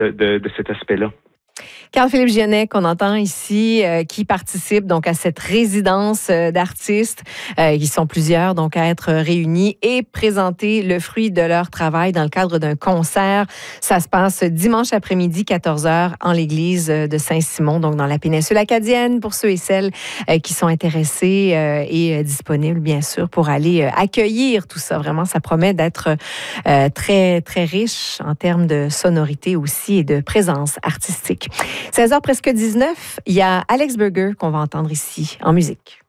de cet aspect-là. Carl-Philippe Gionnet, qu'on entend ici, qui participe donc à cette résidence d'artistes. Ils sont plusieurs donc à être réunis et présenter le fruit de leur travail dans le cadre d'un concert. Ça se passe dimanche après-midi, 14h, en l'église de Saint-Simon, donc dans la péninsule acadienne, pour ceux et celles qui sont intéressés et disponibles, bien sûr, pour aller accueillir tout ça. Vraiment, ça promet d'être très, très riche en termes de sonorité aussi et de présence artistique. 16h presque 19, il y a Alex Burger qu'on va entendre ici en musique.